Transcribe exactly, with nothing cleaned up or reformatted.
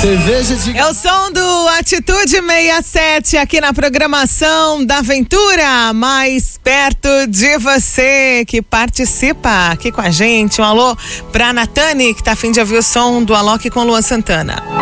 Cerveja de... É o som do Atitude sessenta e sete aqui na programação da Aventura, mais perto de você que participa aqui com a gente. Um alô pra Natane, que tá a fim de ouvir o som do Alok com Luan Santana.